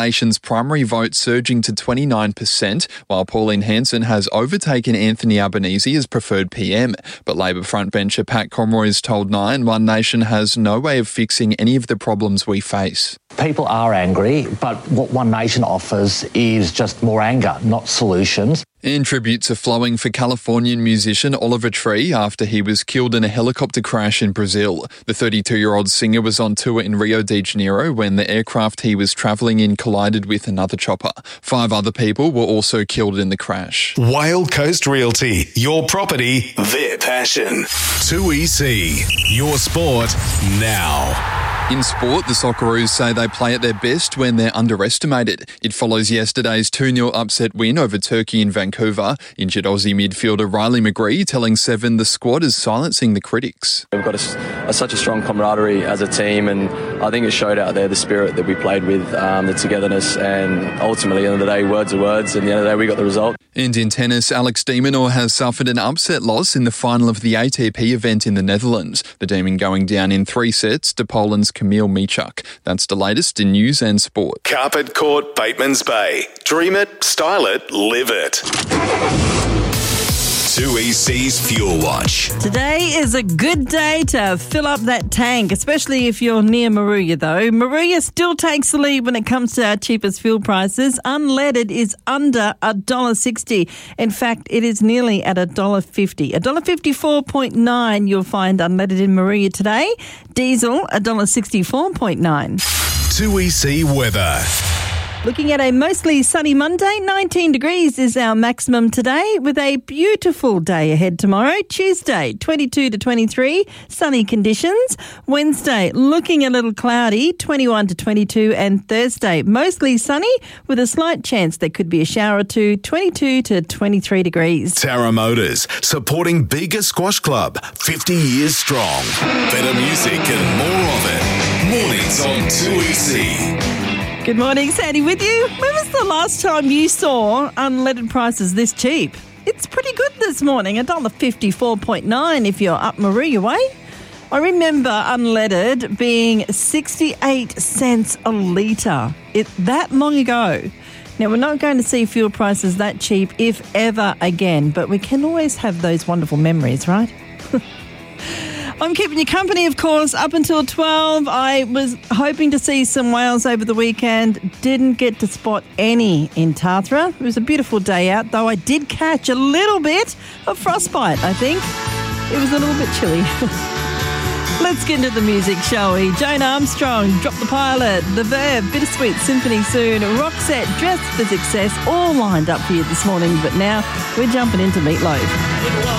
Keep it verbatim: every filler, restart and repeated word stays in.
Nation's primary vote surging to twenty-nine percent, while Pauline Hanson has overtaken Anthony Albanese as preferred P M. But Labor frontbencher Pat Conroy's told Nine One Nation has no way of fixing any of the problems we face. People are angry, but what One Nation offers is just more anger, not solutions. And tributes are flowing for Californian musician Oliver Tree after he was killed in a helicopter crash in Brazil. The thirty-two-year-old singer was on tour in Rio de Janeiro when the aircraft he was travelling in collided with another chopper. Five other people were also killed in the crash. Wild Coast Realty, your property, their passion. two E C, your sport now. In sport, the Socceroos say they play at their best when they're underestimated. It follows yesterday's two nil upset win over Turkey in Vancouver. Injured Aussie midfielder Riley McGree telling Seven the squad is silencing the critics. We've got a, a, such a strong camaraderie as a team, and I think it showed out there the spirit that we played with, um, the togetherness, and ultimately, at the end of the day, words are words, and at the end of the day, we got the result. And in tennis, Alex de Minaur has suffered an upset loss in the final of the A T P event in the Netherlands. The Demon going down in three sets to Poland's Kamil Michuk. That's the latest in news and sport. Carpet Court, Bateman's Bay. Dream it, style it, live it. two E C's Fuel Watch. Today is a good day to fill up that tank, especially if you're near Moruya though. Moruya still takes the lead when it comes to our cheapest fuel prices. Unleaded is under one dollar sixty. In fact, it is nearly at one dollar fifty. one dollar fifty-four point nine you'll find unleaded in Moruya today. Diesel, one dollar sixty-four point nine. two E C weather. Looking at a mostly sunny Monday, nineteen degrees is our maximum today with a beautiful day ahead tomorrow. Tuesday, twenty-two to twenty-three, sunny conditions. Wednesday, looking a little cloudy, twenty-one to twenty-two. And Thursday, mostly sunny with a slight chance there could be a shower or two, twenty-two to twenty-three degrees. Tara Motors, supporting Bega Squash Club, fifty years strong. Better music and more of it. Mornings on two E C. Good morning, Sandy with you. When was the last time you saw unleaded prices this cheap? It's pretty good this morning, one dollar fifty-four point nine if you're up Moruya way. I remember unleaded being sixty-eight cents a litre. It that long ago. Now, we're not going to see fuel prices that cheap, if ever again, but we can always have those wonderful memories, right? I'm keeping you company, of course, up until twelve. I was hoping to see some whales over the weekend. Didn't get to spot any in Tathra. It was a beautiful day out, though I did catch a little bit of frostbite, I think. It was a little bit chilly. Let's get into the music, shall we? Joan Armstrong, Drop the Pilot, The Verve, Bittersweet Symphony soon, Roxette, Dress for Success, all lined up for you this morning. But now we're jumping into Meatloaf.